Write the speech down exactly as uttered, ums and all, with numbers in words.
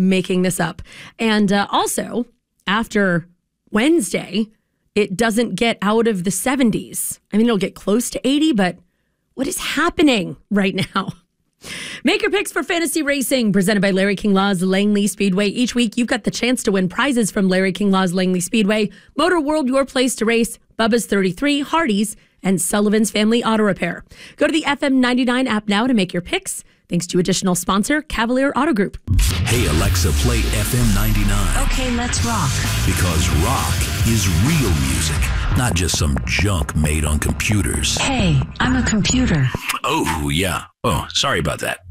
making this up. And uh, also, after Wednesday, it doesn't get out of the seventies. I mean, it'll get close to eighty, but what is happening right now? Make your picks for fantasy racing, presented by Larry King Law's Langley Speedway. Each week, you've got the chance to win prizes from Larry King Law's Langley Speedway, Motor World, your place to race, Bubba's thirty-three, Hardee's, and Sullivan's Family Auto Repair. Go to the F M ninety-nine app now to make your picks. Thanks to additional sponsor, Cavalier Auto Group. Hey, Alexa, play F M ninety-nine. Okay, let's rock. Because rock is real music, not just some junk made on computers. Hey, I'm a computer. Oh, yeah. Oh, sorry about that.